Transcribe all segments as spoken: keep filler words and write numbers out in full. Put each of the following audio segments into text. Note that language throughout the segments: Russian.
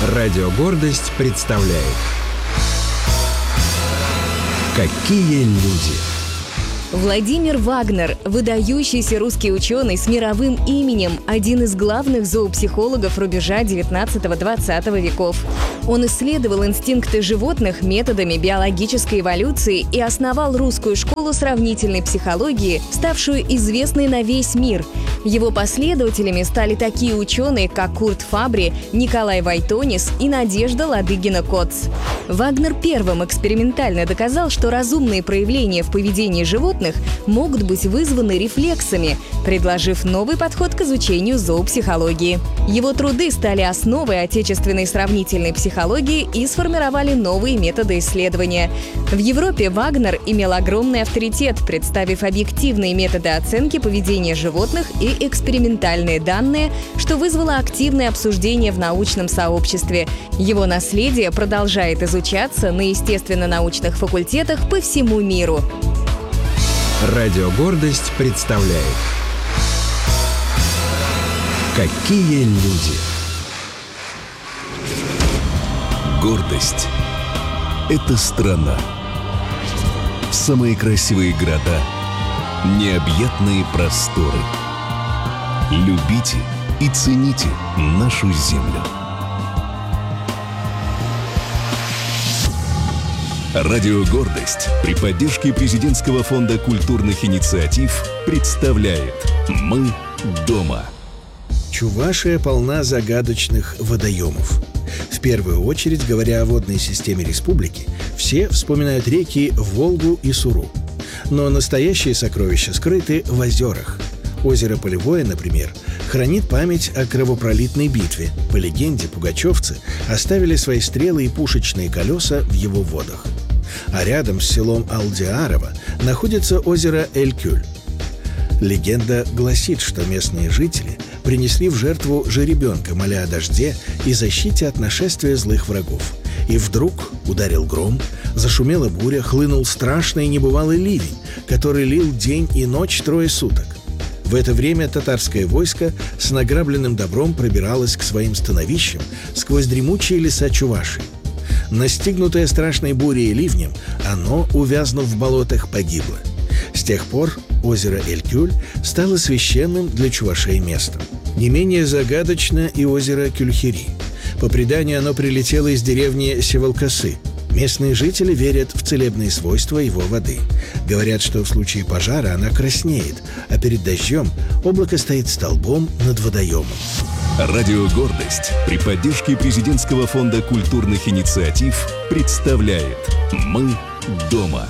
Радио «Гордость» представляет «Какие люди». Владимир Вагнер – выдающийся русский ученый с мировым именем, один из главных зоопсихологов рубежа девятнадцатого-двадцатого веков. Он исследовал инстинкты животных методами биологической эволюции и основал русскую школу сравнительной психологии, ставшую известной на весь мир. Его последователями стали такие ученые, как Курт Фабри, Николай Войтонис и Надежда Ладыгина-Коц. Вагнер первым экспериментально доказал, что разумные проявления в поведении животных могут быть вызваны рефлексами, предложив новый подход к изучению зоопсихологии. Его труды стали основой отечественной сравнительной психологии и сформировали новые методы исследования. В Европе Вагнер имел огромный авторитет, представив объективные методы оценки поведения животных и экспериментальные данные, что вызвало активное обсуждение в научном сообществе. Его наследие продолжает изучаться на естественно-научных факультетах по всему миру. Радио «Гордость» представляет «Какие люди». Гордость — это страна. Самые красивые города, необъятные просторы. Любите и цените нашу землю. Радио «Гордость» при поддержке Президентского фонда культурных инициатив представляет «Мы дома». Чувашия полна загадочных водоемов. В первую очередь, говоря о водной системе республики, все вспоминают реки Волгу и Суру. Но настоящие сокровища скрыты в озерах. Озеро Полевое, например, хранит память о кровопролитной битве. По легенде, пугачевцы оставили свои стрелы и пушечные колеса в его водах. А рядом с селом Алдиарово находится озеро Эль-Кюль. Легенда гласит, что местные жители принесли в жертву жеребенка, моля о дожде и защите от нашествия злых врагов. И вдруг ударил гром, зашумела буря, хлынул страшный небывалый ливень, который лил день и ночь трое суток. В это время татарское войско с награбленным добром пробиралось к своим становищам сквозь дремучие леса Чувашии. Настигнутое страшной бурей и ливнем, оно, увязнув в болотах, погибло. С тех пор озеро Эль-Кюль стало священным для чувашей местом. Не менее загадочно и озеро Кюльхири. По преданию, оно прилетело из деревни Севалкасы. Местные жители верят в целебные свойства его воды. Говорят, что в случае пожара она краснеет, а перед дождем облако стоит столбом над водоемом. Радио «Гордость» при поддержке Президентского фонда культурных инициатив представляет «Мы дома».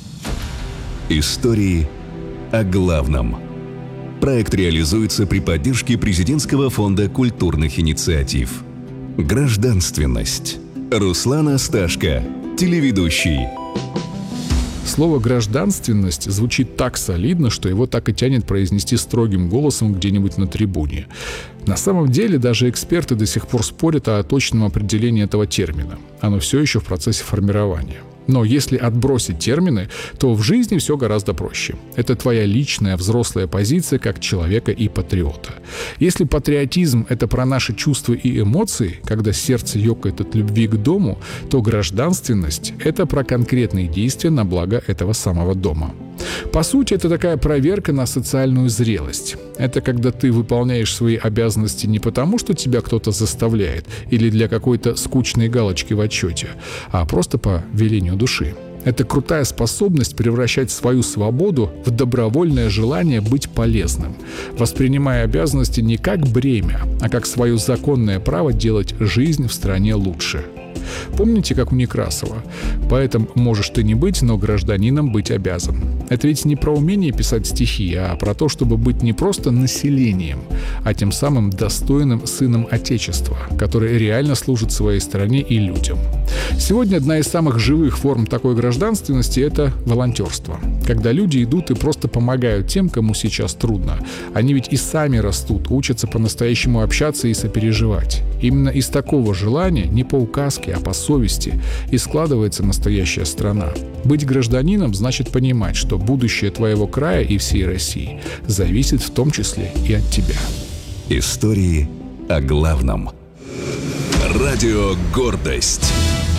Истории о главном. Проект реализуется при поддержке Президентского фонда культурных инициатив. Гражданственность. Руслан Асташко, телеведущий. Слово «гражданственность» звучит так солидно, что его так и тянет произнести строгим голосом где-нибудь на трибуне. На самом деле, даже эксперты до сих пор спорят о точном определении этого термина. Оно все еще в процессе формирования. Но если отбросить термины, то в жизни все гораздо проще. Это твоя личная взрослая позиция как человека и патриота. Если патриотизм — это про наши чувства и эмоции, когда сердце ёкает от любви к дому, то гражданственность — это про конкретные действия на благо этого самого дома. По сути, это такая проверка на социальную зрелость. Это когда ты выполняешь свои обязанности не потому, что тебя кто-то заставляет или для какой-то скучной галочки в отчете, а просто по велению души. Это крутая способность превращать свою свободу в добровольное желание быть полезным, воспринимая обязанности не как бремя, а как свое законное право делать жизнь в стране лучше. Помните, как у Некрасова? «Поэтом можешь ты не быть, но гражданином быть обязан». Это ведь не про умение писать стихи, а про то, чтобы быть не просто населением, а тем самым достойным сыном Отечества, который реально служит своей стране и людям. Сегодня одна из самых живых форм такой гражданственности – это волонтерство. Когда люди идут и просто помогают тем, кому сейчас трудно. Они ведь и сами растут, учатся по-настоящему общаться и сопереживать. Именно из такого желания, не по указке, а по совести, и складывается настоящая страна. Быть гражданином значит понимать, что будущее твоего края и всей России зависит в том числе и от тебя. Истории о главном. Радио «Гордость».